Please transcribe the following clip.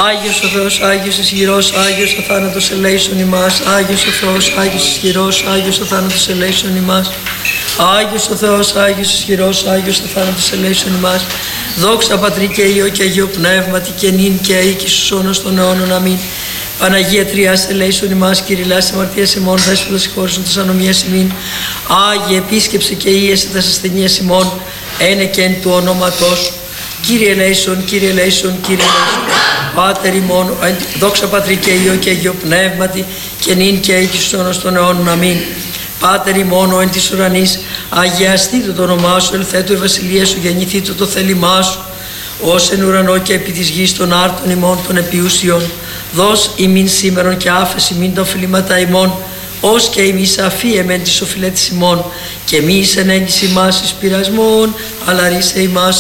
Άγιος ο Θεός, Άγιος ισχυρός, Άγιος ο θάνατος ελέησον ημάς. Άγιος ο Θεός, Άγιος ισχυρός, Άγιος ο θάνατος ελέησον ημάς. Άγιος ο Θεός, Άγιος ισχυρός, Άγιος ο θάνατος ελέησον ημάς. Δόξα Πατρί και Υιό και Αγίο Πνεύματι και νυν και αεί και στους αιώνας των αιώνων. Αμήν. Παναγία Τριάς ελέησον ημάς, κηρυλάς αμαρτίας ημών, δέσποτα συγχώρησον τας ανομίας ημίν. Άγιε επίσκεψε και ίεσε τας ασθενείας ημών, ένε και εν του ονόματός. Κύριε ελέησον, Κύριε ελέησον, Κύριε ελέησον. Πάτερ ημών, δόξα Πατρί και Υιό και Αγίο Πνεύματι και νυν και αεί και στους αιώνας των αιώνων. Αμήν. Πάτερ ημών ο εν της ουρανής, αγιαστήτω το όνομά σου, ελθέτω η βασιλεία σου, γεννηθήτω το θέλημά σου, ως εν ουρανό και επί της γης των άρτων ημών των επιούσιων. Δώσ' ημίν σήμερον και άφεση ημίν τα οφειλήματα ημών, ως και εμείς αφίεμεν τις οφειλέτης ημών, και μη εις ενέγγιση ημάς εις πειρασμόν, αλλά ρίσε ημάς